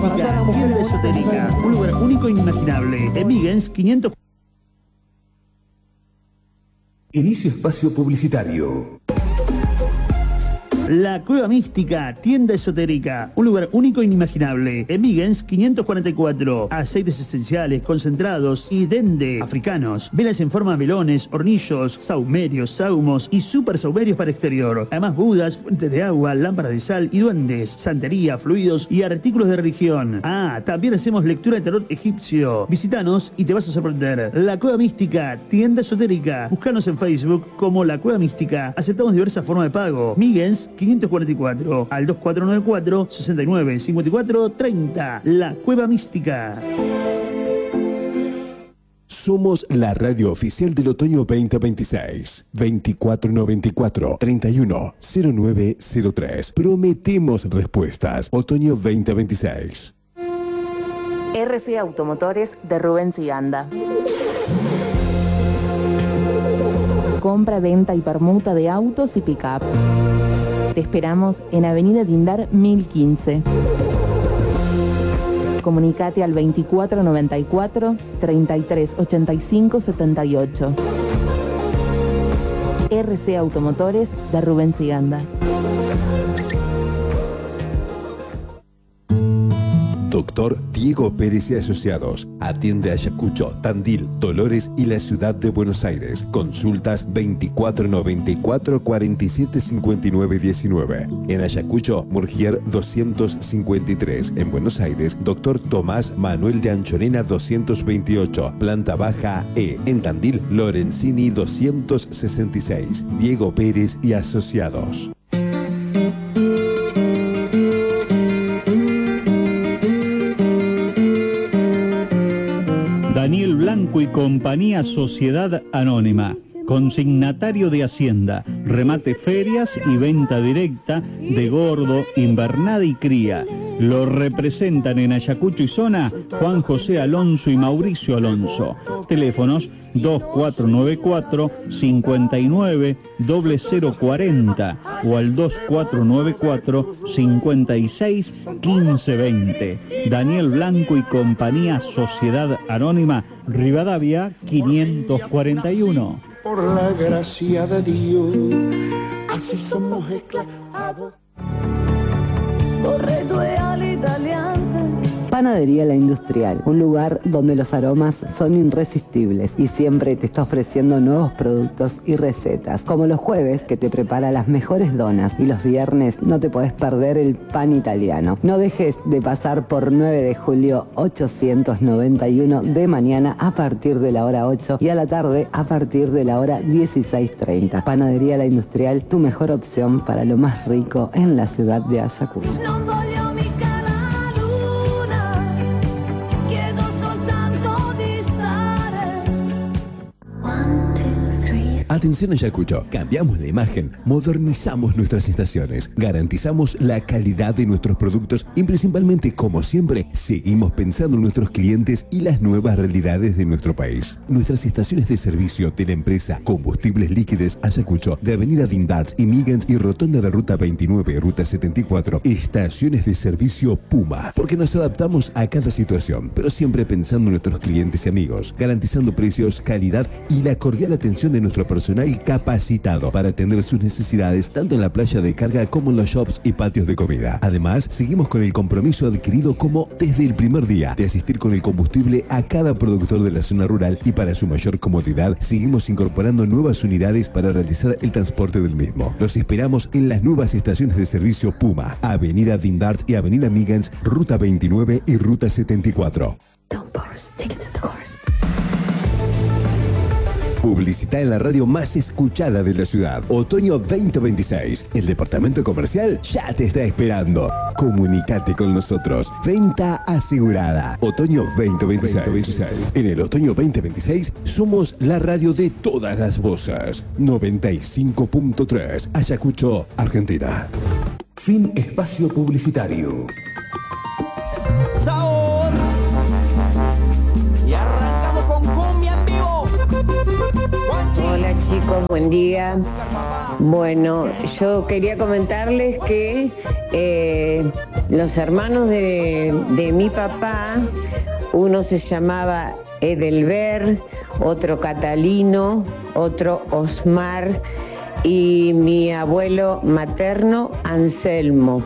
mística, tienda esotérica, un lugar único e inimaginable. Emigens 500. Inicio espacio publicitario. La Cueva Mística, tienda esotérica, un lugar único e inimaginable. Emigens 544, aceites esenciales, concentrados y dende africanos, velas en forma de melones, hornillos, saumerios, saumos y super saumerios para exterior. Además budas, fuentes de agua, lámparas de sal y duendes, santería, fluidos y artículos de religión. También hacemos lectura de tarot egipcio. Visítanos y te vas a sorprender. La Cueva Mística, tienda esotérica. Búscanos en Facebook como La Cueva Mística. Aceptamos diversas formas de pago. Emigens 544 al 2494 69 54 30. La Cueva Mística. Somos la radio oficial del otoño 2026. 2494 310903. Prometemos respuestas. Otoño 2026. RC Automotores de Rubén Siganda. Compra, venta y permuta de autos y pick-up. Te esperamos en Avenida Dindar 1015. Comunicate al 2494 3385 78. RC Automotores de Rubén Siganda. Doctor Diego Pérez y Asociados. Atiende Ayacucho, Tandil, Dolores y la ciudad de Buenos Aires. Consultas 2494 47 59 19. En Ayacucho, Murgier 253. En Buenos Aires, Doctor Tomás Manuel de Anchorena 228. Planta baja E. En Tandil, Lorenzini 266. Diego Pérez y Asociados. Daniel Blanco y Compañía Sociedad Anónima, consignatario de Hacienda, remate ferias y venta directa de gordo, invernada y cría. Lo representan en Ayacucho y zona Juan José Alonso y Mauricio Alonso. Teléfonos 2494 59 0040 o al 2494 56 1520. Daniel Blanco y Compañía Sociedad Anónima, Rivadavia 541. Por la gracia de Dios, así somos esclavos. Panadería La Industrial, un lugar donde los aromas son irresistibles y siempre te está ofreciendo nuevos productos y recetas, como los jueves que te prepara las mejores donas y los viernes no te podés perder el pan italiano. No dejes de pasar por 9 de julio 891 de mañana a partir de la hora 8 y a la tarde a partir de la hora 16:30. Panadería La Industrial, tu mejor opción para lo más rico en la ciudad de Ayacucho. Atención Ayacucho, cambiamos la imagen, modernizamos nuestras estaciones, garantizamos la calidad de nuestros productos y principalmente, como siempre, seguimos pensando en nuestros clientes y las nuevas realidades de nuestro país. Nuestras estaciones de servicio de la empresa Combustibles Líquidos Ayacucho, de Avenida Dindart y Migens y Rotonda de Ruta 29, Ruta 74, estaciones de servicio Puma, porque nos adaptamos a cada situación, pero siempre pensando en nuestros clientes y amigos, garantizando precios, calidad y la cordial atención de nuestro personal capacitado para atender sus necesidades tanto en la playa de carga como en los shops y patios de comida. Además, seguimos con el compromiso adquirido como desde el primer día de asistir con el combustible a cada productor de la zona rural y para su mayor comodidad seguimos incorporando nuevas unidades para realizar el transporte del mismo. Los esperamos en las nuevas estaciones de servicio Puma, Avenida Dindart y Avenida Migens, Ruta 29 y Ruta 74. Publicita en la radio más escuchada de la ciudad. Otoño 2026. El departamento comercial ya te está esperando. Comunícate con nosotros. Venta asegurada. Otoño 2026. En el otoño 2026 somos la radio de todas las voces. 95.3. Ayacucho, Argentina. Fin espacio publicitario. ¡Sabor! Y arrancamos con cumbia en vivo. Hola chicos, buen día. Bueno, yo quería comentarles que Los hermanos de mi papá, uno se llamaba Edelber, otro Catalino, otro Osmar y mi abuelo materno Anselmo.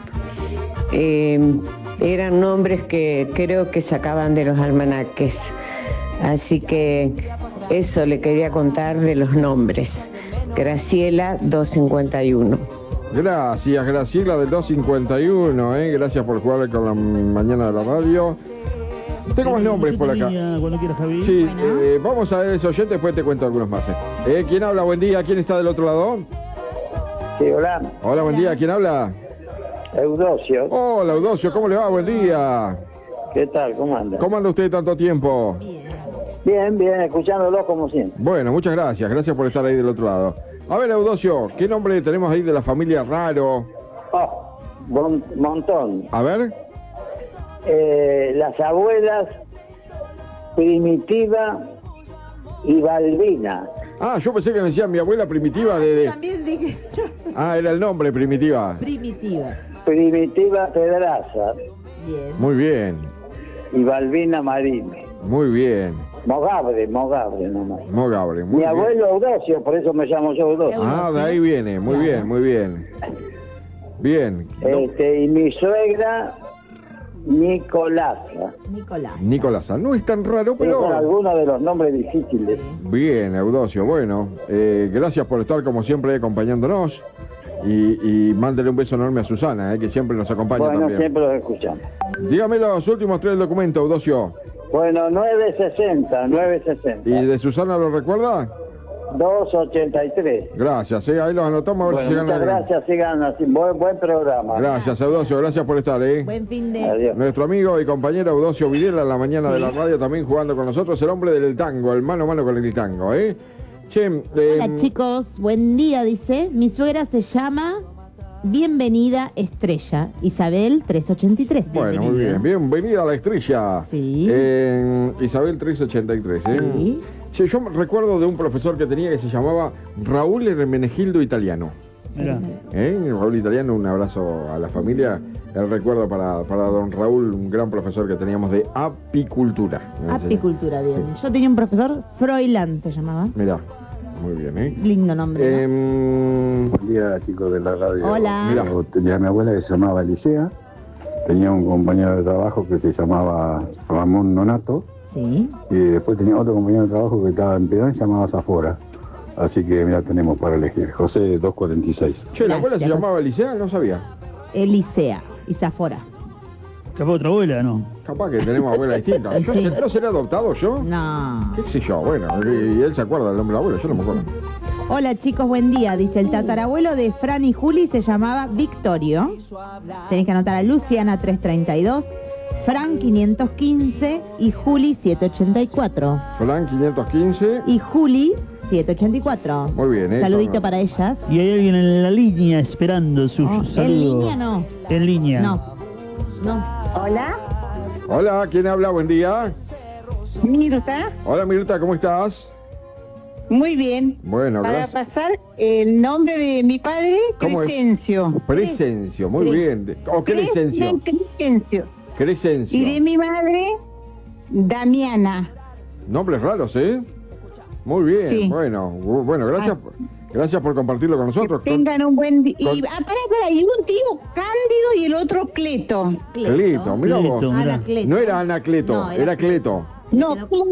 Eran nombres que creo que sacaban de los almanaques. Así que eso le quería contar de los nombres. Graciela 251. Gracias, Graciela del 251, gracias por jugar con la mañana de la radio. Tengo más nombres por acá. Cuando quieras, Javi. Sí, vamos a ver esos oyentes, después te cuento algunos más. ¿Quién habla? Buen día, ¿quién está del otro lado? Sí, hola. Hola, buen día, ¿quién habla? Eudosio. Hola, Eudosio, ¿cómo le va? Buen día. ¿Qué tal? ¿Cómo anda? ¿Cómo anda usted tanto tiempo? Bien, bien, escuchándolo como siempre. Bueno, muchas gracias, gracias por estar ahí del otro lado. A ver, Eudosio, ¿qué nombre tenemos ahí de la familia Raro? Oh, montón. A ver. Las abuelas Primitiva y Balbina. Ah, yo pensé que me decían mi abuela Primitiva También dije. Ah, era el nombre, Primitiva. Primitiva. Primitiva Pedraza. Bien. Muy bien. Y Balbina Marine. Muy bien. Mogabre nomás. Mogabre, muy Mi bien. abuelo Eudosio, por eso me llamo yo Eudosio. Ah, de ahí viene, muy bien, muy bien. Bien. Y mi suegra Nicolasa. Nicolasa, no es tan raro, Pero son pero... algunos de los nombres difíciles. Bien, Eudosio, bueno, gracias por estar como siempre acompañándonos y mándele un beso enorme a Susana, que siempre nos acompaña Bueno, también. siempre los escuchamos. Dígame los últimos 3 documentos, Eudosio. Bueno, 960. ¿Y de Susana lo recuerda? 283. Gracias, ahí los anotamos a ver si Bueno, llegan muchas a... gracias, sigan así. Buen programa. Gracias, Eudosio, gracias por estar, Buen fin de... Adiós. Nuestro amigo y compañero Eudosio Videla en la mañana de la radio también jugando con nosotros, el hombre del tango, el mano a mano con el tango, Che, Hola chicos, buen día, dice. Mi suegra se llama Bienvenida Estrella, Isabel 383. Bueno, muy bien. Bienvenida a la estrella. Sí. Isabel 383, Sí. Che, yo recuerdo de un profesor que tenía que se llamaba Raúl Hermenegildo Italiano. Mirá. Raúl Italiano, un abrazo a la familia. El recuerdo para don Raúl, un gran profesor que teníamos de apicultura. Apicultura, bien. Yo tenía un profesor, Froilán se llamaba. Mirá, muy bien, Lindo nombre. ¿no? Buen día, chicos de la radio. Hola. Mira. Yo tenía a mi abuela que se llamaba Elisea. Tenía un compañero de trabajo que se llamaba Ramón Nonato. Sí. Y después tenía otro compañero de trabajo que estaba en Piedad y se llamaba Zafora. Así que mira, tenemos para elegir. José 246. Che, ¿la abuela se Gracias, llamaba Elisea? No sabía. Elisea y Zafora. Capaz otra abuela, ¿no? Capaz que tenemos abuela distinta. Sí. ¿No seré adoptado yo? No. ¿Qué sé yo? Bueno, y él se acuerda del nombre de la abuela, yo no me acuerdo. Hola chicos, buen día. Dice el tatarabuelo de Fran y Juli se llamaba Victorio. Tenés que anotar a Luciana 332, Fran 515 y Juli 784. Flan 515. Y Juli 784. Muy bien, Saludito para ellas. Y hay alguien en la línea esperando su saludo. En línea no. En línea. No. Hola, Hola, ¿quién habla? Buen día. Mirta. Hola, Mirta, ¿cómo estás? Muy bien. Bueno, Para gracias. pasar el nombre de mi padre, ¿Cómo es? Crescencio. Presencio, muy bien. ¿O Crescencio? Crescencio. Crescencio. Y de mi madre, Damiana. Nombres raros, ¿eh? Muy bien, Sí. bueno, gracias por compartirlo con nosotros. Tengan un buen día. con- Y, para, y un tío Cándido y el otro Cleto. Cleto, mira vos. Cleto, mirá. Anacleto. No era Anacleto, No, era Cleto. No,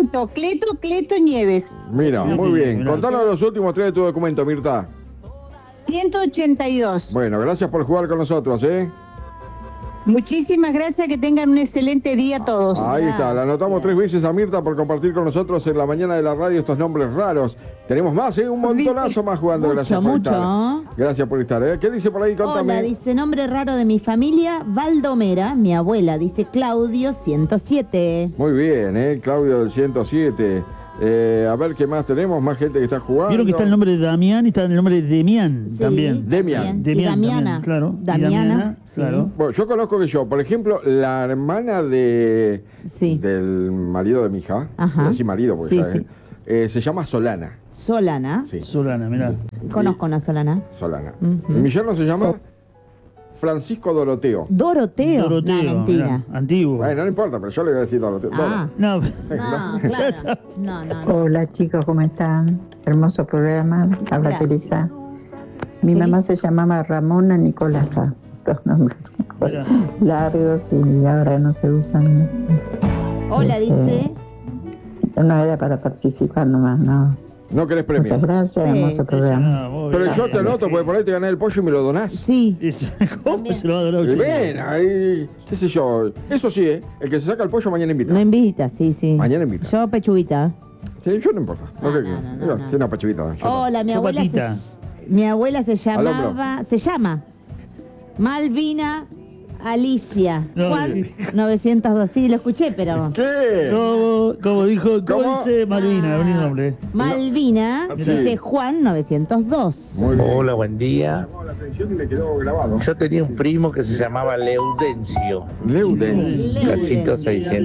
Cleto Nieves. Mira, Mirá muy qué bien. bien, Contanos los últimos 3 de tu documento, Mirta. 182. Bueno, gracias por jugar con nosotros, ¿eh? Muchísimas gracias, que tengan un excelente día todos. Ahí está, la anotamos 3 veces a Mirta por compartir con nosotros en la mañana de la radio estos nombres raros. Tenemos más, un montonazo más jugando. Mucho, Gracias por mucho. estar. Gracias por estar, ¿eh? ¿Qué dice por ahí? Contame. Hola, dice nombre raro de mi familia, Valdomera. Mi abuela dice Claudio 107. Muy bien, Claudio del 107. A ver qué más tenemos, más gente que está jugando. Vieron que está el nombre de Damián y está el nombre de Demián Sí, también. Demian. Y Demián Damiana. también, claro. Y Damiana, sí. claro. Bueno, yo conozco por ejemplo, la hermana Sí. del marido de mi hija, Ajá. voy a decir marido porque Sí, ya, se llama Solana. Solana. Sí, Solana, mirá. Conozco una Solana. Solana. Ujú. ¿Y mi yerno se llama? Francisco Doroteo. Doroteo. Doroteo, No, mentira. mirá, antiguo. Bueno, no importa, pero yo le voy a decir Doroteo. Ah. No, No, claro. No. Hola chicos, ¿cómo están? Hermoso programa. Habla Gracias. Teresa. Mi mamá se llamaba Ramona Nicolasa. Dos nombres Mirá. largos y ahora no se usan. Hola, dice. No era para participar nomás, ¿no? No querés premio. Muchas gracias, Sí. hermoso programa. Pero yo te anoto, porque por ahí te gané el pollo y me lo donás. Sí. ¿Cómo se lo va a donar a Y usted? ven, ahí, qué sé yo. Eso sí, el que se saca el pollo mañana invita. No invita, sí. Mañana invita. Yo pechuguita. Sí, yo no importa. Sí, no, pachuvita. yo no. Hola, mi Yo abuela patita. mi abuela se Al llama Malvina Alicia. No, Juan 902. Sí, lo escuché, pero ¿Qué? ¿Cómo dijo? ¿Cómo ¿Cómo? dice Malvina? Bonito nombre. Malvina Sí. dice Juan 902. Muy bien. Hola, buen día. Llamó la atención y me quedó grabado. Yo tenía un primo que se llamaba Leudencio. Leuden. Cachito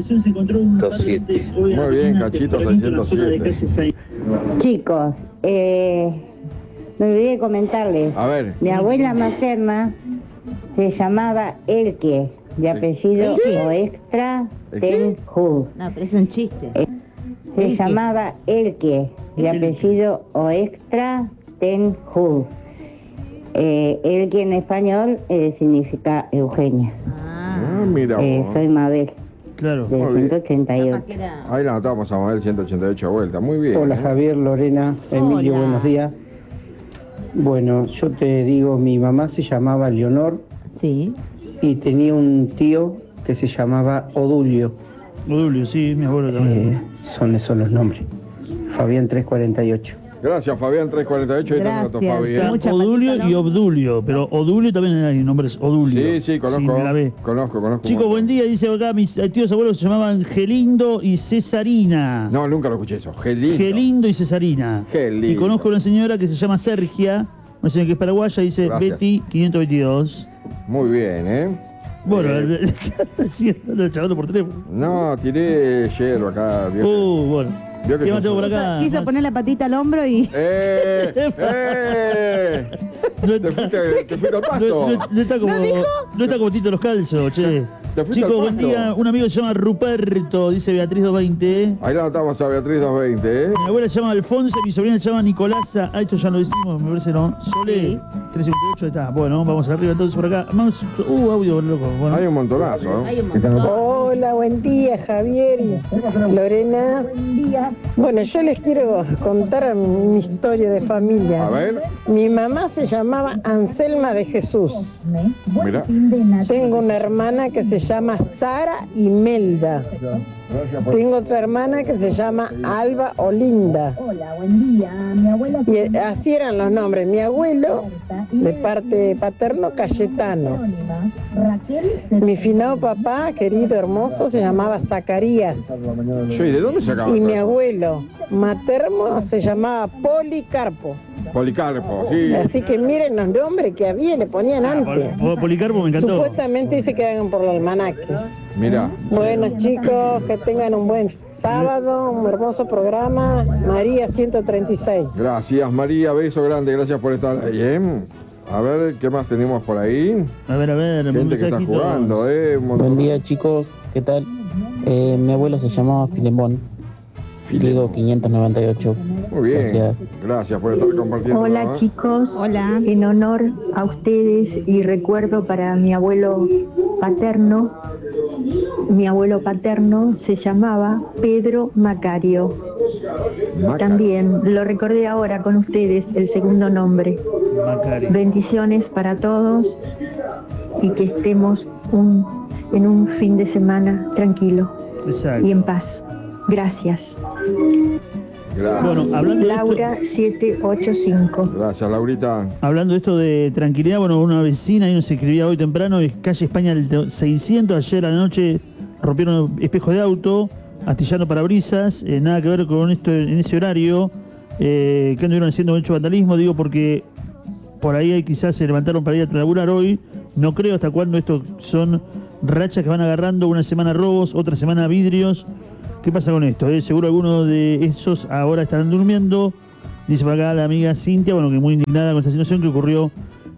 607. Muy bien, Cachito 607. Chicos, me olvidé de comentarles. A ver. Mi abuela materna se llamaba Elke, de apellido ¿Elke? o extra ¿El qué? Tenhu. No, pero es un chiste. Se Elke. llamaba Elke, de apellido o extra Tenhu. Elke en español significa Eugenia. Ah, mira vos. Soy Mabel, Claro. de Muy bien. 188. Ahí la anotamos a Mabel 188 de vuelta. Muy bien. Hola Javier, Lorena, Emilio, Hola. buenos días. Bueno, yo te digo, mi mamá se llamaba Leonor Sí. y tenía un tío que se llamaba Odulio. Odulio, sí, mi abuelo también. Son esos los nombres. Fabián 348. Gracias, Fabián 348. Ahí te anoto, Gracias. Fabián. Mucha Odulio patita, ¿no? y Obdulio, pero Odulio también hay nombres Odulio. Sí, sí, conozco. Sin la B. Conozco. Chicos, buen día, dice acá, mis tíos abuelos se llamaban Gelindo y Cesarina. No, nunca lo escuché eso. Gelindo. Gelindo y Cesarina. Gelindo. Y conozco a una señora que se llama Sergia, una señora que es paraguaya, dice Gracias. Betty 522. Muy bien, ¿eh? Bueno, ¿qué anda haciendo? Chavalo por teléfono. No, tiré hierro acá. Vio Bueno. Vio que ¿Qué más sos- tengo por acá? Quiso Más- poner la patita al hombro y. Te fuiste al pasto. No está como Tito los calzos, che. Te fuiste Chicos, al buen pasto. día. Un amigo se llama Ruperto, dice Beatriz 220. Ahí la anotamos a Beatriz 220, ¿eh? Mi abuela se llama Alfonso, mi sobrina se llama Nicolasa. Ah, esto ya lo decimos, me parece, ¿no? Sole 358 está. Bueno, vamos arriba entonces por acá. Vamos, audio, loco. Bueno. Hay un montonazo, ¿eh? Hola, buen día Javier y Lorena. Bueno, yo les quiero contar mi historia de familia. A ver. Mi mamá se llamaba Anselma de Jesús. Mira. Tengo una hermana que se llama Sara Imelda. Tengo otra hermana que se llama Alba Olinda. Hola, buen día. Mi abuela Y así eran los nombres. Mi abuelo, de parte paterno, Cayetano. Raquel. Mi finado papá, querido, hermoso, se llamaba Zacarías. Yo, ¿y de dónde sacaba? Y mi abuelo materno se llamaba Policarpo. Policarpo, sí. Así que miren los nombres que había, le ponían antes. Policarpo me encantó. Supuestamente dice que hagan por el almanaque. Mira. Bueno chicos, que tengan un buen sábado, un hermoso programa. María 136. Gracias, María. Beso grande. Gracias por estar ahí, ¿eh? A ver, ¿qué más tenemos por ahí? A ver, Gente que está jugando, un montón. Buen día chicos, ¿qué tal? Mi abuelo se llamaba Filemón. Diego 598. Muy bien. Gracias. Gracias por estar compartiendo. Hola ¿no? chicos, en honor a ustedes y recuerdo para mi abuelo paterno se llamaba Pedro Macario. También lo recordé ahora con ustedes, el segundo nombre. Bendiciones para todos y que estemos en un fin de semana tranquilo y en paz. Gracias. Gracias. Bueno, hablando de Laura 785. Gracias, Laurita. Hablando de esto de tranquilidad, bueno, una vecina y nos escribía hoy temprano, es calle España del 600, ayer a la noche rompieron espejos de auto, astillando parabrisas, nada que ver con esto en ese horario, que anduvieron haciendo mucho vandalismo, digo porque por ahí quizás se levantaron para ir a laburar hoy, no creo hasta cuándo esto son rachas que van agarrando, una semana robos, otra semana vidrios. ¿Qué pasa con esto? Seguro algunos de esos ahora estarán durmiendo. Dice por acá la amiga Cintia, bueno, que muy indignada con esta situación que ocurrió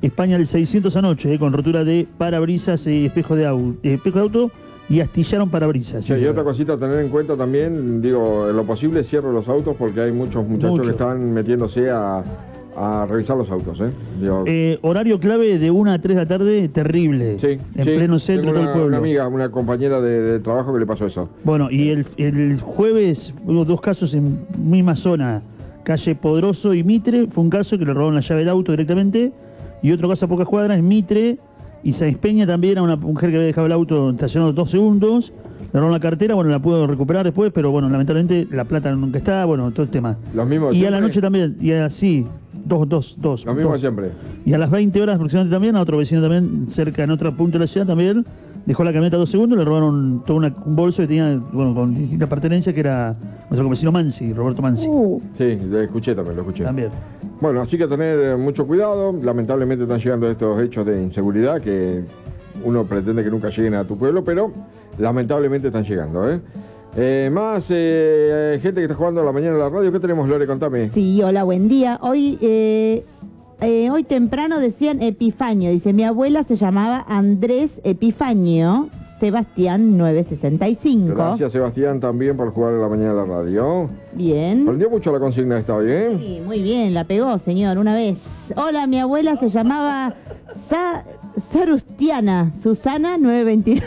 España el 600 anoche, con rotura de parabrisas y espejo de auto, y astillaron parabrisas. Sí, y otra cosita a tener en cuenta también, digo, en lo posible cierro los autos porque hay muchos muchachos que están metiéndose a revisar los autos. Digo, horario clave de 1 a 3 de la tarde, terrible. Sí, en pleno centro de todo el pueblo. Una amiga, una compañera de trabajo que le pasó eso. Bueno, y el jueves hubo 2 casos en misma zona, calle Podroso y Mitre. Fue un caso que le robaron la llave del auto directamente, y otro caso a pocas cuadras en Mitre y Sáenz Peña también, a una mujer que había dejado el auto estacionado 2 segundos, le robaron la cartera, bueno, la pudo recuperar después, pero bueno, lamentablemente la plata nunca está, bueno, todo el tema. Los mismos y siempre. a la noche también, y así, dos. Los mismos siempre. Y a las 20 horas aproximadamente también, a otro vecino también, cerca en otro punto de la ciudad también, dejó la camioneta 2 segundos, le robaron todo un bolso que tenía, bueno, con distintas pertenencias, que era nuestro vecino Mansi, Roberto Mansi. Sí, lo escuché también, lo escuché. También. Bueno, así que tener mucho cuidado. Lamentablemente están llegando estos hechos de inseguridad que uno pretende que nunca lleguen a tu pueblo, pero lamentablemente están llegando. Más gente que está jugando a la mañana en la radio. ¿Qué tenemos, Lore? Contame. Sí, hola, buen día. Hoy temprano decían Epifanio. Dice, mi abuela se llamaba Andrés Epifanio Sebastián 965. Gracias, Sebastián, también por jugar a la mañana en la radio. Bien. Prendió mucho la consigna esta hoy, ¿eh? Sí, muy bien, la pegó, señor, una vez. Hola, mi abuela se llamaba Sarustiana Susana 929.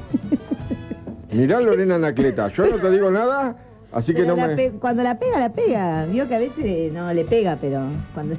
Mirá, Lorena Anacleta, yo no te digo nada, así que Pero no me... cuando la pega, la pega. Vio que a veces no le pega, pero cuando...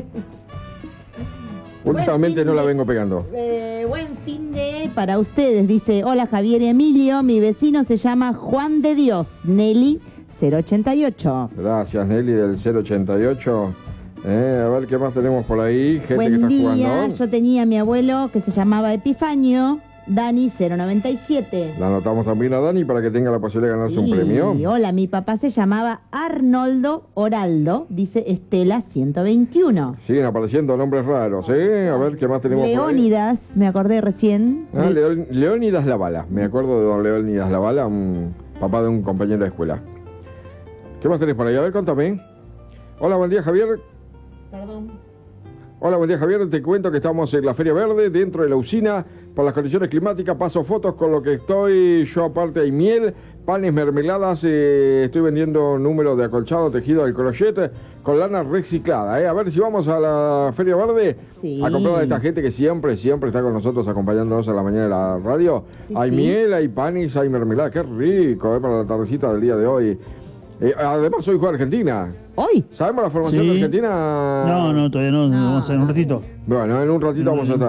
Últimamente no la vengo pegando. Buen fin de para ustedes. Dice, hola Javier y Emilio, mi vecino se llama Juan de Dios, Nelly 088. Gracias, Nelly del 088. A ver qué más tenemos por ahí. Gente Buen que está día, jugando. yo tenía a mi abuelo que se llamaba Epifanio, Dani 097. La anotamos también a Dani para que tenga la posibilidad de ganarse un premio. Hola, mi papá se llamaba Arnoldo Oraldo, dice Estela 121. Siguen apareciendo nombres raros, ¿eh? A ver qué más tenemos Leónidas, me acordé recién. por ahí. Leónidas Lavala. Me acuerdo de don Leónidas Lavala, un papá de un compañero de escuela. ¿Qué más tenés por ahí? A ver, contame. Hola, buen día, Javier. Perdón. Hola, buen día, Javier. Te cuento que estamos en la Feria Verde, dentro de la usina. Por las condiciones climáticas paso fotos con lo que estoy. Yo aparte hay miel, panes, mermeladas. Estoy vendiendo números de acolchado, tejido al crochet con lana reciclada. A ver si vamos a la Feria Verde a comprar a esta gente que siempre está con nosotros acompañándonos a la mañana de la radio. Hay miel, hay panes, hay mermelada. Qué rico, para la tardecita del día de hoy. Además hoy juega Argentina. ¿Hoy? ¿Sabemos la formación de Argentina? No, todavía no. Vamos a hacer un ratito. Bueno, en un ratito vamos a estar.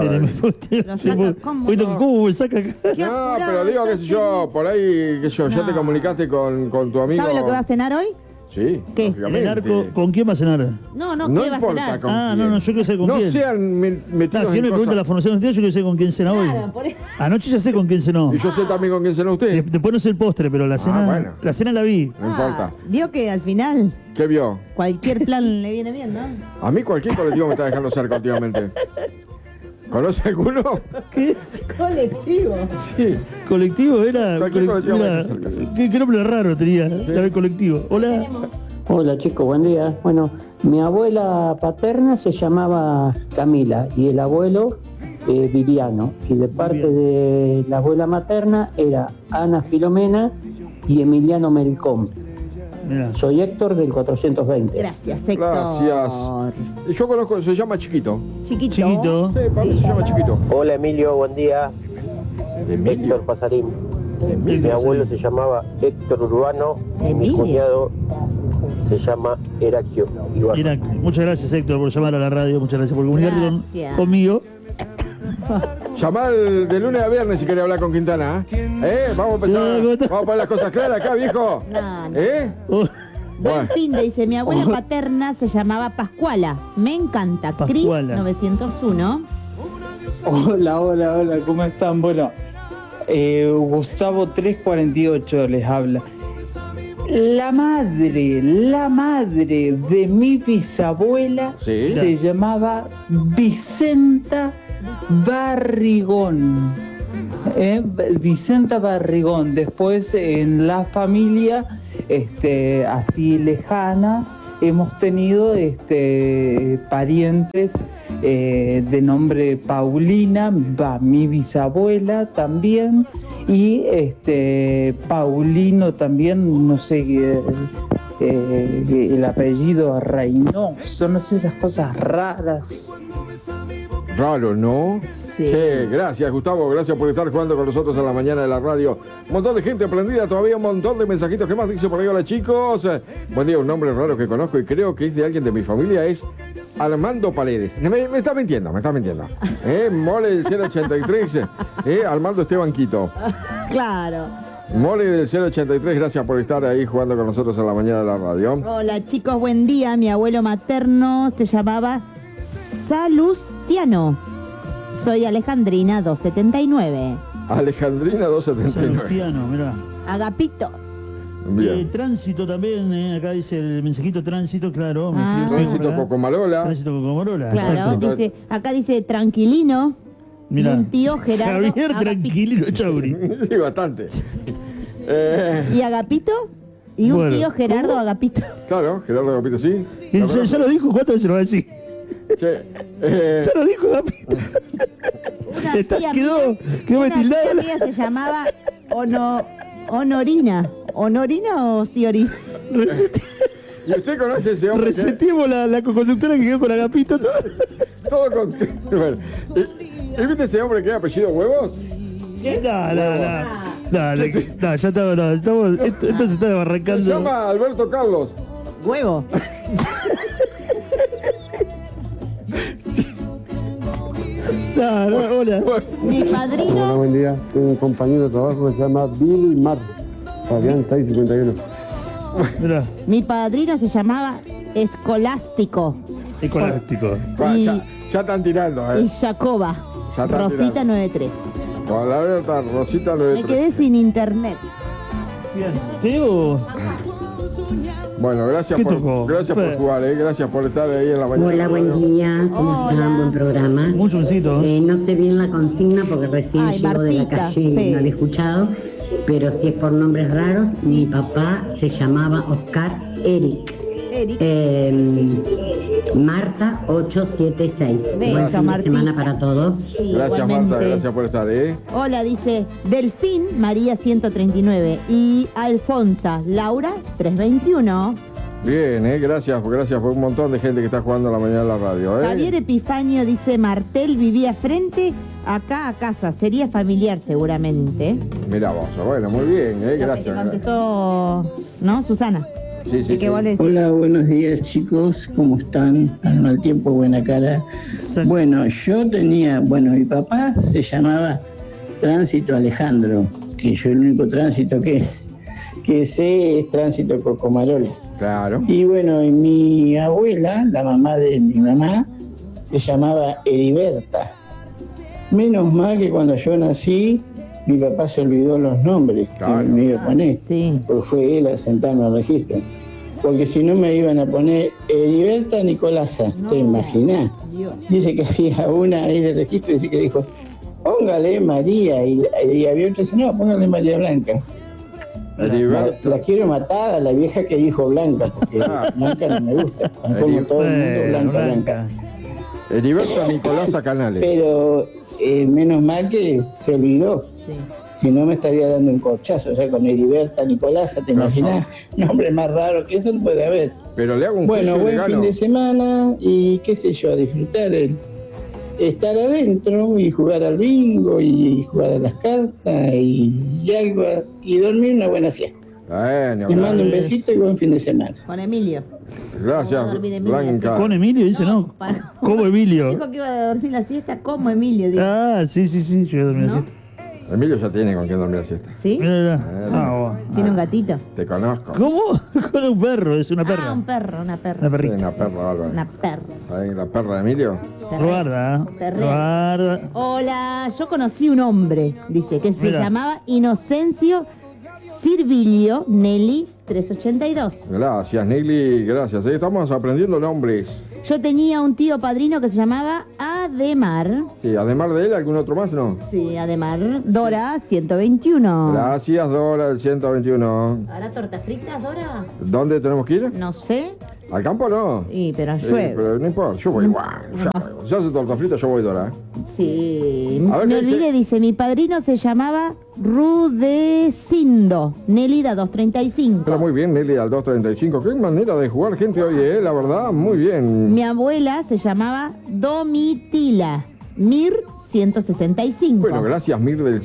¿Cómo me saca acá? No, pero digo, qué sé yo, por ahí, qué sé yo, ya te comunicaste con tu amigo. ¿Sabe lo que va a cenar hoy? Sí, ¿Qué? ¿Con quién va a cenar? No, ¿qué va a cenar? No, yo quiero saber con quién. No sean metidos si él me pregunta la formación de yo quiero saber con quién cena hoy. Anoche ya sé con quién cenó. Y yo sé también con quién cenó usted. Después no sé el postre, pero la cena, bueno. la cena la vi. No importa. Vio que al final ¿Qué vio? cualquier plan le viene bien, ¿no? A mí cualquier colectivo me está dejando cerca últimamente. ¿Conoce alguno? ¿Qué? Colectivo. Sí, colectivo era. Cualquier colectivo era me está cerca, sí. ¿Qué nombre raro tenía? El colectivo. Hola. Hola chicos, buen día. Bueno, mi abuela paterna se llamaba Camila y el abuelo Viviano. Y de parte de la abuela materna era Ana Filomena y Emiliano Melcom. Mirá. Soy Héctor del 420. Gracias, Héctor. Gracias. Yo conozco, se llama Chiquito. Chiquito. Sí, para mí se llama Chiquito. Hola Emilio, buen día. Héctor Pasarín. Mi abuelo se llamaba Héctor Urbano y mi cuñado se llama Heraclio Ibarra. Muchas gracias, Héctor, por llamar a la radio. Muchas gracias por comunicarte conmigo. Llamá de lunes a viernes si querés hablar con Quintana. Vamos a empezar. Vamos a poner las cosas claras acá, viejo. No. Buen fin de, dice, mi abuela paterna se llamaba Pascuala. Me encanta. Cris Pascuala. 901. Hola, ¿cómo están? Bueno, Gustavo 348 les habla. La madre de mi bisabuela se llamaba Vicenta Barrigón. Vicenta Barrigón. Después en la familia así lejana hemos tenido parientes de nombre Paulina, va mi bisabuela también, y Paulino también, no sé, el apellido Reynoso, no sé, esas cosas raras. Raro, ¿no? Sí. Gracias, Gustavo. Gracias por estar jugando con nosotros en la mañana de la radio. Un montón de gente prendida, todavía un montón de mensajitos. ¿Qué más dice por ahí? Hola, chicos. Buen día, un nombre raro que conozco y creo que es de alguien de mi familia. Es Armando Paredes. Me está mintiendo, Mole del 083. Armando Esteban Quito. Claro. Mole del 083, gracias por estar ahí jugando con nosotros en la mañana de la radio. Hola, chicos, buen día. Mi abuelo materno se llamaba Salustiano. Soy Alejandrina 279. Alejandrina 279. Salustiano, mirá. Agapito. Bien. Tránsito también, acá dice el mensajito tránsito, claro. Tránsito Cocomarola. Tránsito Cocomarola. Claro, acá dice tranquilino. Mirá. Y un tío Gerardo. Javier Agapito. Tranquilino Chauri. Sí, bastante. Y Agapito. Y un tío Gerardo Agapito. Claro, Gerardo Agapito, sí. Ya lo dijo, ¿cuántas veces lo va a decir? Ya lo dijo Agapito. Quedó Una tía metildada. mía se llamaba Honorina. ¿Honorina o Ciori? ¿Y usted conoce ese hombre? Reseteemos la coconductora que quedó con Agapito. Todo con... Bueno, ¿y viste ese hombre que es apellido Huevos? No, ya estamos, esto se está arrancando. Se llama Alberto Carlos. Huevo. Hola. Mi padrino. Hola, buen día. Tengo un compañero de trabajo que se llama Bill Mar. Fabián 651. Mi padrino se llamaba Escolástico. Escolástico. Ya están tirando, Y Jacoba. Ya están Rosita tirando. 93. Con la verdad, Rosita Me 93. quedé sin internet. Bien. Teo. Bueno, gracias por jugar, gracias por estar ahí en la mañana. Hola, buen día, ¿cómo están? Buen programa. Muchos besitos. No sé bien la consigna porque recién Ay, llego de la Martita, calle y sí. no la he escuchado, pero si es por nombres raros, mi papá se llamaba Oscar Eric. Marta 876. Beso, Buen fin de Martita. semana para todos. Gracias, igualmente. Marta, gracias por estar, Hola, dice Delfín María 139 y Alfonsa Laura 321. Bien, gracias por un montón de gente que está jugando en la mañana en la radio, Javier Epifanio dice Martel vivía frente acá a casa, sería familiar seguramente. Mira vos, bueno, muy bien, Te gracias. contestó, ¿no? Susana. Sí, sí, ¿Qué vos le decís? Hola, buenos días chicos, ¿cómo están? Al mal tiempo, buena cara. Bueno, yo tenía, mi papá se llamaba Tránsito Alejandro, que yo el único tránsito que sé es Tránsito Cocomarol. Claro. Y bueno, y mi abuela, la mamá de mi mamá, se llamaba Heriberta. Menos mal que cuando yo nací, mi papá se olvidó los nombres que me iba a poner, porque fue él a sentarme al registro. Porque si no me iban a poner Heriberta Nicolasa, ¿te imaginás? Dice que había una ahí de registro y dice que dijo, póngale María, y había otra dice, no, póngale María Blanca. La quiero matar a la vieja que dijo Blanca, porque Blanca no me gusta. Como todo el mundo, Blanca. Heriberta Nicolasa Canales. Pero menos mal que se olvidó. Si no me estaría dando un corchazo, con Heriberta Nicolasa, ¿te imaginas? Nombre más raro que eso no puede haber. Pero le hago un Bueno, juicio buen y le fin gano. de semana y qué sé yo, a disfrutar estar adentro y jugar al bingo y jugar a las cartas y algo así, y dormir una buena siesta. Bueno, Les mando un besito y buen fin de semana. Con Emilio. Gracias, dormir Emilio Blanca. Con Emilio dice, no. ¿Cómo Emilio? Dijo que iba a dormir la siesta como Emilio. Dijo. Sí, yo voy a dormir así. Emilio ya tiene con quién dormir la siesta. ¿Sí? ¿Tiene un gatito? Te conozco. ¿Cómo? Con un perro, es una perra. Un perro, una perra. Una perrita. Sí, una perra, Álvaro. Una perra. Ahí, la perra de Emilio. Guarda. Terreno. Guarda. Hola, yo conocí un hombre, dice, que se Mira. llamaba Inocencio Sirvilio Nelly 382. Gracias, Nili, gracias. Estamos aprendiendo nombres. Yo tenía un tío padrino que se llamaba Ademar. Sí, además de él, ¿algún otro más? No. Sí, Ademar. Dora 121. Gracias, Dora, del 121. ¿Ahora tortas fritas, Dora? ¿Dónde tenemos que ir? No sé. ¿Al campo no? Sí, pero llueve. Pero no importa, yo voy igual. Si hace torta frita, yo voy Dora. Sí. A ver, Me ¿qué dice? olvidé, dice, mi padrino se llamaba Rudecindo. Nélida 235. Pero muy bien, Nelly, al 235. Qué manera de jugar gente hoy, la verdad, muy bien. Mi abuela se llamaba Domitila. Mir 165. Bueno, gracias, Mir del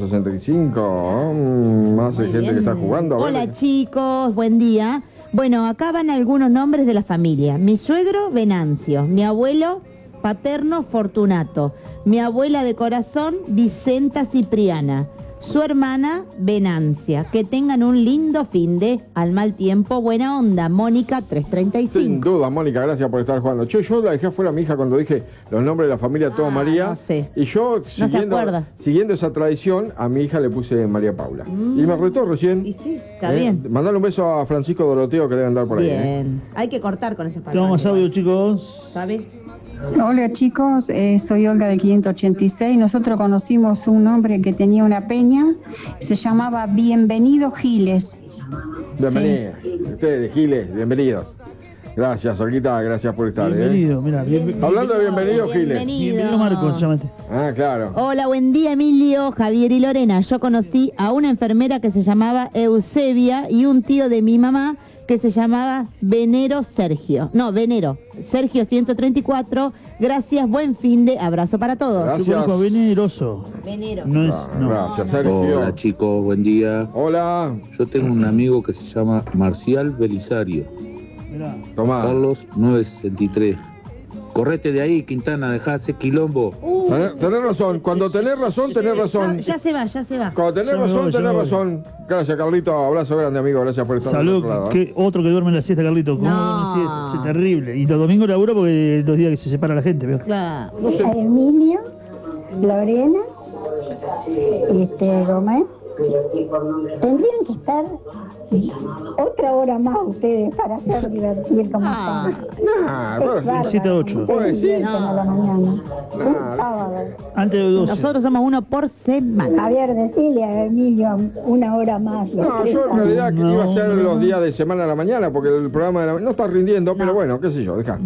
165. Más Muy gente bien. que está jugando. A ver. Hola chicos, buen día. Bueno, acá van algunos nombres de la familia. Mi suegro, Venancio. Mi abuelo paterno, Fortunato. Mi abuela de corazón, Vicenta Cipriana. Su hermana, Venancia. Que tengan un lindo fin de al mal tiempo, buena onda. Mónica 335. Sin duda, Mónica, gracias por estar jugando. Che, yo la dejé afuera a mi hija cuando dije los nombres de la familia todo María. No sé. Y yo, se acuerda. siguiendo esa tradición, a mi hija le puse María Paula. Y me retó recién. Y sí, está bien. Mandale un beso a Francisco Doroteo que debe andar por ahí. Bien. Hay que cortar con ese palabra. Tomamos audio, chicos. ¿Sabe? Hola chicos, soy Olga del 586. Nosotros conocimos un hombre que tenía una peña, se llamaba Bienvenido Giles. Bienvenidos. Ustedes, Giles, bienvenidos. Gracias, Olguita, gracias por estar. Bienvenido, mira. Hablando de bienvenido, Giles. Bienvenido, Marcos, llámate. Ah, claro. Hola, buen día Emilio, Javier y Lorena. Yo conocí a una enfermera que se llamaba Eusebia y un tío de mi mamá que se llamaba Venero Sergio. No, Venero. Sergio 134. Gracias, buen fin de abrazo para todos. Gracias. Yo conozco a Venero. Venero. No es, no. Gracias, Sergio. Hola chicos, buen día. Hola. Yo tengo un amigo que se llama Marcial Belisario. Mirá. Tomá. Carlos 963. Correte de ahí, Quintana, dejá ese quilombo. Tenés razón. Cuando tenés razón, tenés razón. Ya se va, ya se va. Cuando tenés Ya me razón, voy, ya tenés me voy. razón. Gracias, Carlito. Abrazo grande, amigo. Gracias por estar Salud, del otro lado, que otro que duerme en la siesta, Carlito. ¿Cómo duerme en la siesta? Es terrible. Y los domingos laburo porque los días que se separa la gente, ¿veo? Claro. No sé. Emilio, Lorena, Román. Tendrían que estar otra hora más ustedes para hacer divertir como están. Nah, Es bueno, bárbaro, 7 a 8. ustedes Pues sí. divierten a la mañana. Un sábado. Antes de 12. Nosotros somos uno por semana. Javier, decirle a Emilio una hora más. los No, tres yo en años. realidad que iba a ser No. los días de semana a la mañana porque el programa de la no está rindiendo, pero bueno, qué sé yo, deja.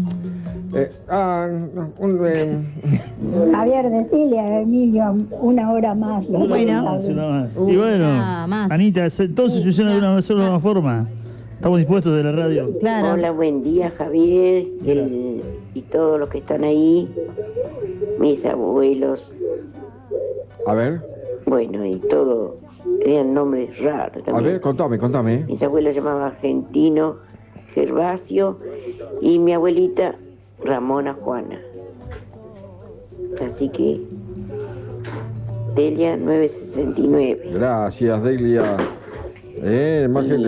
Javier, decirle a Emilio una hora más. los tres Bueno. años. Una más. Y Una bueno, más. Anita, todo se soluciona de una sola forma. Estamos dispuestos de la radio. Claro. Hola, buen día Javier y todos los que están ahí, mis abuelos, A ver, bueno, y todo, tenían nombres raros a también. ver, contame. Mis abuelos se llamaban Argentino, Gervasio y mi abuelita Ramona Juana. Así que, Delia 969. Gracias, Delia. Más gente.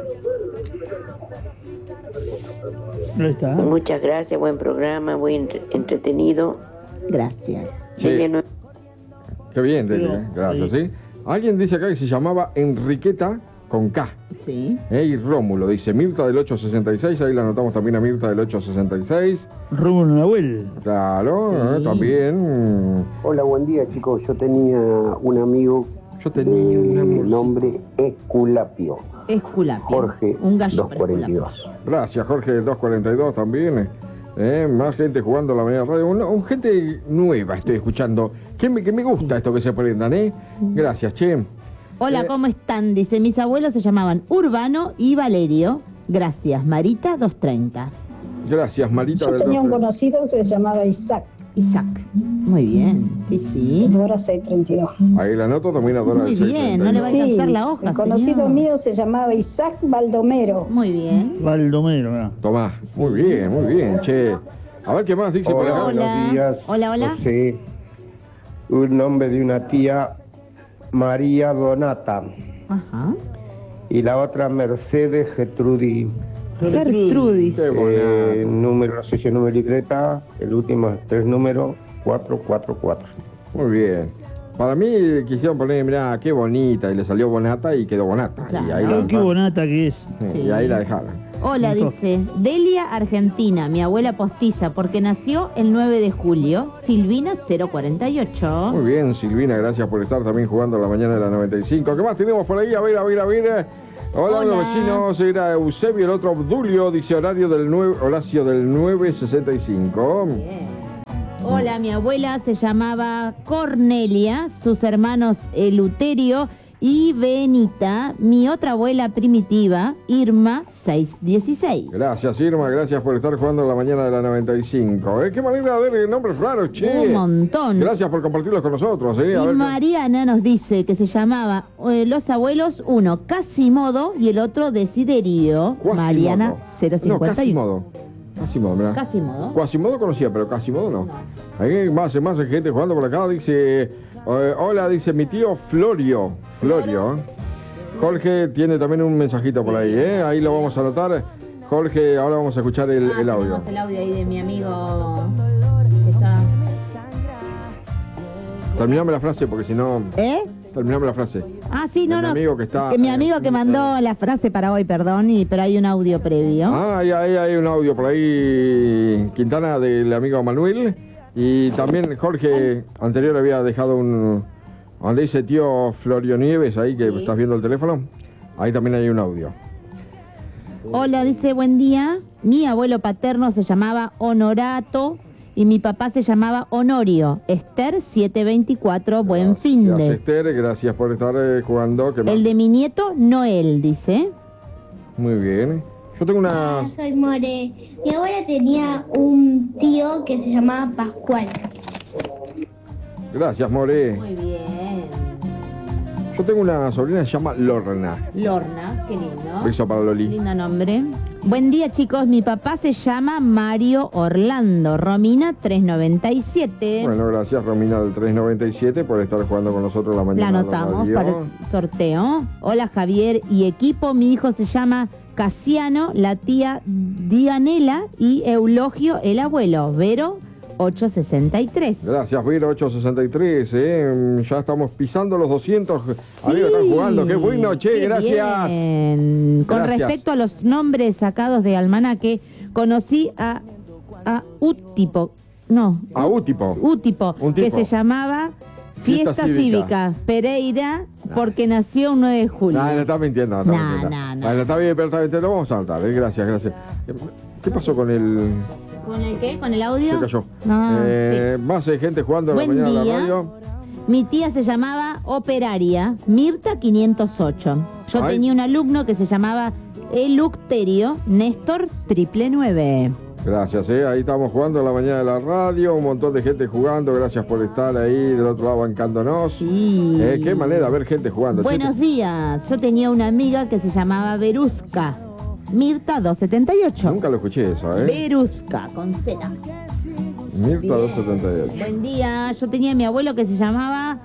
Ahí está. Muchas gracias, buen programa, buen entretenido. Gracias. Sí. Delia no- Qué bien, Delia. Gracias, ¿sí? Alguien dice acá que se llamaba Enriqueta con K. Sí. Y Rómulo, dice Mirta del 866, ahí la anotamos también a Mirta del 866. Rómulo Nahuel. Claro, Sí. también. Hola, buen día chicos. Yo tenía un amigo de nombre Esculapio. Esculapio. Jorge Un gallo para 242. Gracias, Jorge del 242 también. Más gente jugando la mañana radio. Gente nueva estoy escuchando. Que me gusta esto que se aprendan, Gracias, che. Hola, ¿cómo están? Dice, mis abuelos se llamaban Urbano y Valerio. Gracias, Marita 230. Gracias, Marita Yo del tenía un 232. conocido que se llamaba Isaac. Isaac. Muy bien, sí. Dora 632. Ahí la anoto también a Dora Muy del bien, no le va a 632. alcanzar la hoja, El conocido señor. mío se llamaba Isaac Baldomero. Muy bien. Baldomero, mirá. Tomás, muy bien, che. A ver qué más dice por acá. Hola. días. Hola. José, un nombre de una tía María Donata Ajá. y la otra Mercedes Gertrudis. Gertrudis. Qué buena. Número, no sé si es número y letra, el último 3 números, 444. Muy bien. Para mí quisieron poner, mirá, qué bonita, y le salió Bonata y quedó Bonata. Claro. Y ahí Ah, qué bonata que es. Y ahí la dejaron. Hola, dice Delia, Argentina, mi abuela postiza, porque nació el 9 de julio, Silvina 048. Muy bien, Silvina, gracias por estar también jugando a la mañana de la 95. ¿Qué más tenemos por ahí? A ver. Hola, los vecinos, era Eusebio, el otro Obdulio, dice Horacio del 965. Bien. Hola, mi abuela se llamaba Cornelia, sus hermanos Eleuterio y Benita, mi otra abuela primitiva, Irma 616. Gracias, Irma, gracias por estar jugando en la mañana de la 95. Qué manera de ver nombres raros, che. Un montón. Gracias por compartirlos con nosotros. Y Mariana nos dice que se llamaba los abuelos, uno Quasimodo y el otro Desiderio. Quasimodo. Mariana 051. No, Quasimodo, mirá. Quasimodo conocía, pero Quasimodo no. Hay más gente jugando por acá. Dice, hola, dice mi tío Florio. Jorge tiene también un mensajito por ahí, ahí lo vamos a anotar. Jorge, ahora vamos a escuchar el audio. Tenemos el audio ahí de mi amigo que está... Terminame la frase porque si no... Terminame la frase. Ah, sí, no. Mi amigo que está... mi amigo que mandó la frase para hoy, perdón, pero hay un audio previo. Hay un audio por ahí, Quintana, del amigo Manuel. Y también Jorge anterior había dejado un... Donde dice tío Florio Nieves, ahí que estás viendo el teléfono. Ahí también hay un audio. Hola, dice, buen día. Mi abuelo paterno se llamaba Honorato y mi papá se llamaba Honorio. Esther 724, buen fin de. Gracias, Esther, gracias por estar jugando. El de mi nieto, Noel, dice. Muy bien. Yo tengo una... Hola, soy More. Mi abuela tenía un tío que se llamaba Pascual. Gracias, More. Muy bien. Yo tengo una sobrina que se llama Lorna. Lorna, qué lindo. Beso para Loli. Lindo nombre. Buen día, chicos. Mi papá se llama Mario Orlando. Romina 397. Bueno, gracias, Romina del 397, por estar jugando con nosotros la mañana. La anotamos para el sorteo. Hola, Javier y equipo. Mi hijo se llama Casiano, la tía Dianela y Eulogio, el abuelo. Vero 863. Gracias, Vero 863. Ya estamos pisando los 200. Sí, amigos, están jugando. Qué bueno, che, gracias. Bien. Con respecto a los nombres sacados de almanaque, conocí a Útipo. No. A Útipo. Útipo, que se llamaba Fiesta Cívica Pereira, porque nació un 9 de julio. No, está mintiendo. No. Bueno, está bien, pero lo vamos a saltar. Gracias. ¿Qué pasó con el...? ¿Con el qué? ¿Con el audio? Se cayó. No, Más gente jugando en la mañana día. en la radio. Mi tía se llamaba Operaria, Mirta 508. Yo tenía un alumno que se llamaba Elucterio, Néstor 999. Gracias, ahí estamos jugando en la mañana de la radio, un montón de gente jugando, gracias por estar ahí del otro lado bancándonos. Sí. Qué manera ver gente jugando. Buenos días, yo tenía una amiga que se llamaba Verusca, Mirta 278. Nunca lo escuché eso, Verusca, con Z. Mirta Bien. 278. Buen día, yo tenía a mi abuelo que se llamaba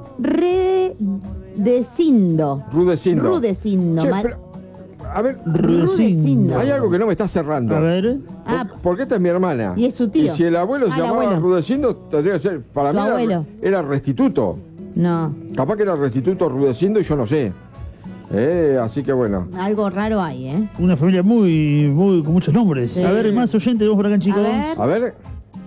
Rudecindo. Rudecindo. Che, pero, a ver, Rudecindo. hay algo que no me está cerrando. A ver. Porque esta es mi hermana. Y es su tío. Y si el abuelo se llamaba Rudecindo, tendría que ser, para Tu mí abuelo. era Restituto. No. Capaz que era Restituto Rudecindo y yo no sé. Así que bueno. Algo raro hay, Una familia muy con muchos nombres. Sí. A ver, más oyentes, vamos por acá, chicos. A ver.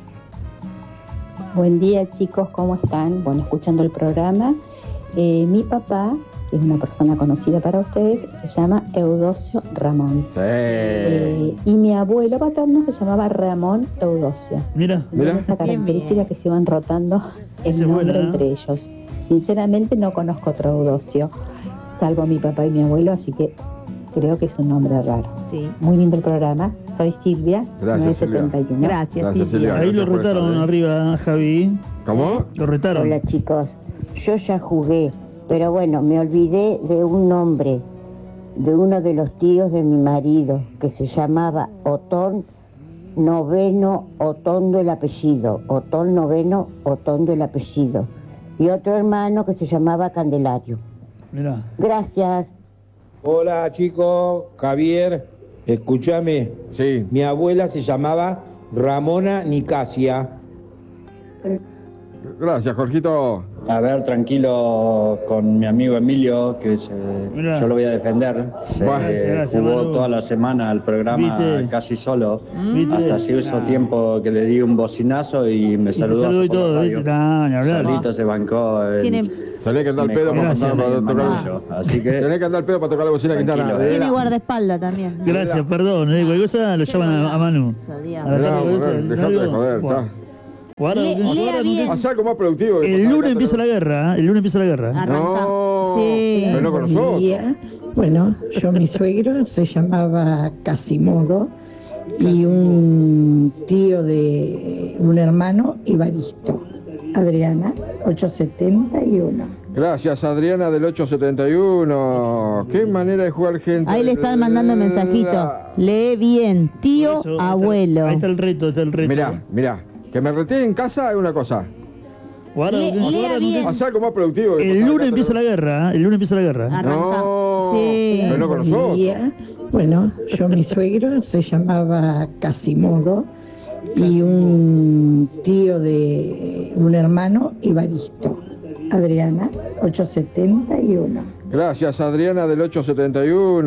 Buen día, chicos, ¿cómo están? Bueno, escuchando el programa. Mi papá, que es una persona conocida para ustedes, se llama Eudosio Ramón. Y mi abuelo paterno se llamaba Ramón Eudosio. Mira. Esa característica que se iban rotando el nombre entre ellos. Sinceramente no conozco otro Eudosio, salvo mi papá y mi abuelo, así que creo que es un nombre raro. Sí. Muy lindo el programa. Soy Silvia, Gracias, 971. Gracias, Silvia. Ahí lo Gracias por retaron estar, arriba, Javi. ¿Cómo? Lo retaron. Hola, chicos. Yo ya jugué, pero bueno, me olvidé de un nombre de uno de los tíos de mi marido, que se llamaba Otón Noveno Otondo el apellido. Otón Noveno Otondo el apellido. Y otro hermano que se llamaba Candelario. Mirá. Gracias. Hola, chicos. Javier, escúchame. Sí. Mi abuela se llamaba Ramona Nicasia. Gracias, Jorgito. A ver, tranquilo con mi amigo Emilio, que yo lo voy a defender. Jugó toda la semana el programa casi solo. Hasta se hizo tiempo que le di un bocinazo y me saludó. Y todo, Solito se bancó. Tenés que andar al pedo para tocar. Así que tenés que andar al pedo para tocar la bocina Quintana. Tiene guardaespaldas también. Gracias, perdón. Cualquier cosa lo llaman a Manu. Dejate de joder, está. Haz algo más productivo. El lunes empieza la guerra. El lunes empieza la guerra. No, sí. Pero no con nosotros. Bueno, mi suegro se llamaba Casimodo y un tío de un hermano Evaristo. Adriana, 871. Gracias, Adriana del 871. Qué manera de jugar, gente. Ahí le están mandando mensajito. Lee bien, tío, abuelo. Ahí está el reto, Mirá. Que me retire en casa es una cosa. Haz algo más productivo. El lunes empieza la guerra. El lunes empieza la guerra. No, sí. Pero no con nosotros. Bueno, mi suegro se llamaba Casimodo y un tío de un hermano Evaristo. Adriana, 871. Gracias, Adriana del 871.